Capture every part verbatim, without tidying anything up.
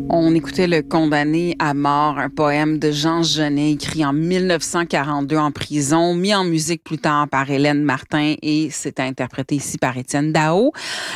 On écoutait Le Condamné à mort, un poème de Jean Genet écrit en mille neuf cent quarante-deux en prison, mis en musique plus tard par Hélène Martin et c'est interprété ici par Étienne Dao.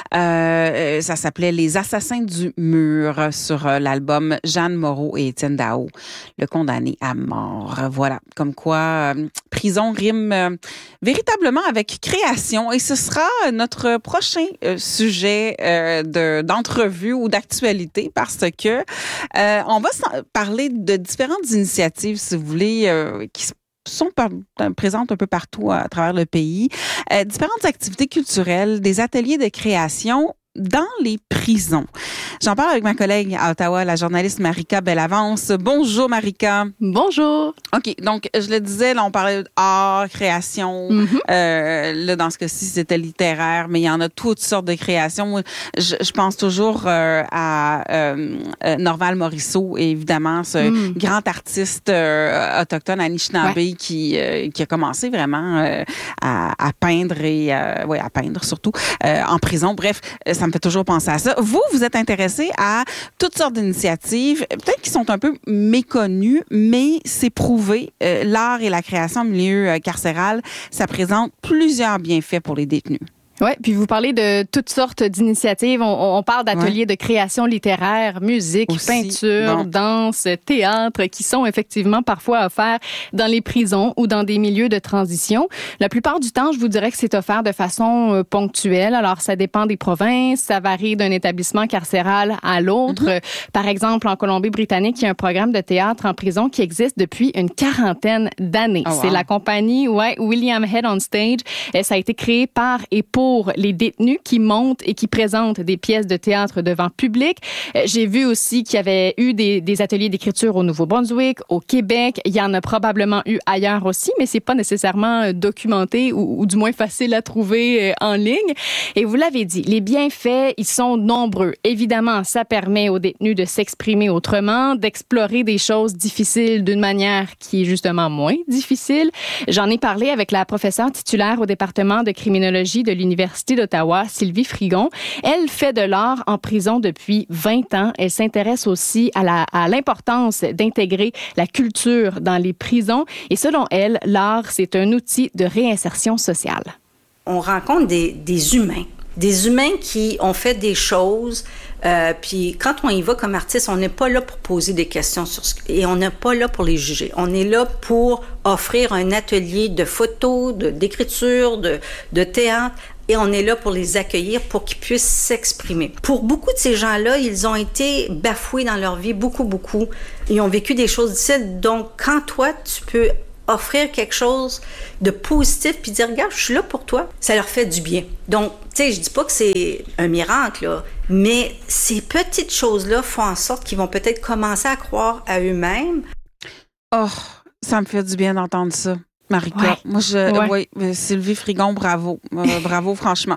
Euh, ça s'appelait Les Assassins du Mur sur l'album Jeanne Moreau et Étienne Dao. Le Condamné à mort. Voilà, comme quoi euh, prison rime euh, véritablement avec création et ce sera notre prochain euh, sujet euh, de, d'entrevue ou d'actualité parce que Euh, on va parler de différentes initiatives, si vous voulez, euh, qui sont par, présentes un peu partout à travers le pays. Euh, différentes activités culturelles, des ateliers de création dans les prisons. J'en parle avec ma collègue à Ottawa, la journaliste Marika Bellavance. Bonjour Marika. Bonjour. OK, donc je le disais, là on parlait d'art, création. Mm-hmm. Euh, là dans ce cas-ci, c'était littéraire, mais il y en a toutes sortes de créations. Je, je pense toujours euh, à euh, Norval Morisseau, évidemment, ce mm. grand artiste euh, autochtone Anishinaabe ouais. qui euh, qui a commencé vraiment euh, à, à peindre et euh, ouais, à peindre surtout euh, en prison. Bref, ça me fait toujours penser à ça. Vous, vous êtes intéressé à toutes sortes d'initiatives, peut-être qui sont un peu méconnues, mais c'est prouvé. Euh, l'art et la création en milieu euh, carcéral, ça présente plusieurs bienfaits pour les détenus. Oui, puis vous parlez de toutes sortes d'initiatives. On, on parle d'ateliers ouais. de création littéraire, musique, aussi, peinture, bon. danse, théâtre, qui sont effectivement parfois offerts dans les prisons ou dans des milieux de transition. La plupart du temps, je vous dirais que c'est offert de façon euh, ponctuelle. Alors, ça dépend des provinces, ça varie d'un établissement carcéral à l'autre. Mm-hmm. Par exemple, en Colombie-Britannique, il y a un programme de théâtre en prison qui existe depuis une quarantaine d'années. Oh, wow. C'est la compagnie ouais, William Head on Stage. Et ça a été créé par et pour pour les détenus qui montent et qui présentent des pièces de théâtre devant public. J'ai vu aussi qu'il y avait eu des, des ateliers d'écriture au Nouveau-Brunswick, au Québec. Il y en a probablement eu ailleurs aussi, mais c'est pas nécessairement documenté ou, ou du moins facile à trouver en ligne. Et vous l'avez dit, les bienfaits, ils sont nombreux. Évidemment, ça permet aux détenus de s'exprimer autrement, d'explorer des choses difficiles d'une manière qui est justement moins difficile. J'en ai parlé avec la professeure titulaire au département de criminologie de l'Université Université d'Ottawa, Sylvie Frigon. Elle fait de l'art en prison depuis vingt ans. Elle s'intéresse aussi à, la, à l'importance d'intégrer la culture dans les prisons. Et selon elle, l'art, c'est un outil de réinsertion sociale. On rencontre des, des humains, des humains qui ont fait des choses. Euh, puis quand on y va comme artiste, on n'est pas là pour poser des questions sur ce, et on n'est pas là pour les juger. On est là pour offrir un atelier de photos, de, d'écriture, de, de théâtre. Et on est là pour les accueillir, pour qu'ils puissent s'exprimer. Pour beaucoup de ces gens-là, ils ont été bafoués dans leur vie, beaucoup, beaucoup. Ils ont vécu des choses difficiles. Donc, quand toi, tu peux offrir quelque chose de positif puis dire, regarde, je suis là pour toi, ça leur fait du bien. Donc, tu sais, je dis pas que c'est un miracle, là, mais ces petites choses-là font en sorte qu'ils vont peut-être commencer à croire à eux-mêmes. Oh, ça me fait du bien d'entendre ça. Marika, ouais. moi je, ouais. oui, Sylvie Frigon, bravo, euh, bravo franchement.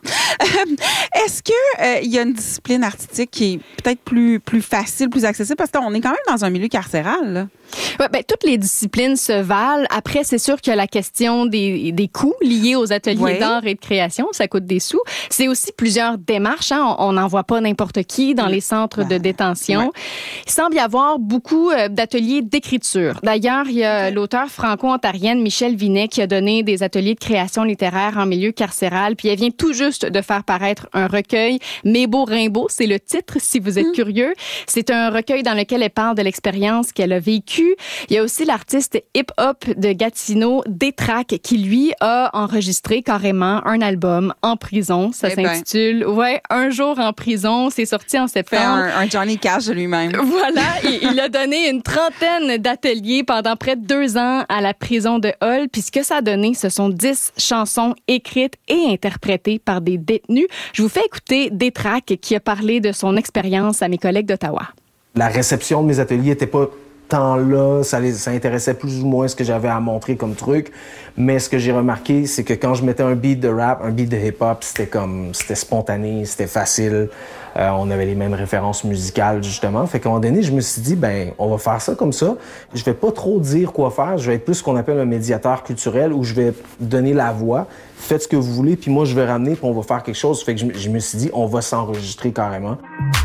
Est-ce que euh, il y a une discipline artistique qui est peut-être plus plus facile, plus accessible parce qu'on est quand même dans un milieu carcéral, là? Ouais, ben toutes les disciplines se valent. Après, c'est sûr qu'il y a la question des, des coûts liés aux ateliers ouais. d'art et de création. Ça coûte des sous. C'est aussi plusieurs démarches. Hein. On n'envoie pas n'importe qui dans les centres de détention. Ouais. Il semble y avoir beaucoup d'ateliers d'écriture. D'ailleurs, il y a okay. l'auteure franco-ontarienne Michèle Vinet qui a donné des ateliers de création littéraire en milieu carcéral. Puis elle vient tout juste de faire paraître un recueil. Mes beaux Rimbaud, c'est le titre, si vous êtes mmh. curieux. C'est un recueil dans lequel elle parle de l'expérience qu'elle a vécue. Il y a aussi l'artiste hip-hop de Gatineau, Détrac, qui lui a enregistré carrément un album en prison. Ça eh s'intitule ben. ouais, Un jour en prison. C'est sorti en septembre. Un, un Johnny Cash de lui-même. Voilà. il, il a donné une trentaine d'ateliers pendant près de deux ans à la prison de Hull. Puis ce que ça a donné, ce sont dix chansons écrites et interprétées par des détenus. Je vous fais écouter Détrac qui a parlé de son expérience à mes collègues d'Ottawa. La réception de mes ateliers n'était pas temps-là, ça, les, ça intéressait plus ou moins ce que j'avais à montrer comme truc. Mais ce que j'ai remarqué, c'est que quand je mettais un beat de rap, un beat de hip-hop, c'était comme, c'était spontané, c'était facile. Euh, on avait les mêmes références musicales, justement. Fait qu'à un moment donné, je me suis dit, ben, on va faire ça comme ça. Je vais pas trop dire quoi faire. Je vais être plus ce qu'on appelle un médiateur culturel où je vais donner la voix. Faites ce que vous voulez, puis moi, je vais ramener, puis on va faire quelque chose. Fait que je, je me suis dit, on va s'enregistrer carrément.